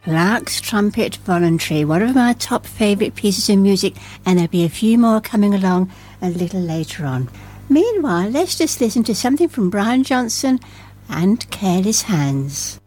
Lark's Trumpet Voluntary, one of my top favourite pieces of music, and there'll be a few more coming along a little later on. Meanwhile, let's just listen to something from Brian Johnson and Careless Hands.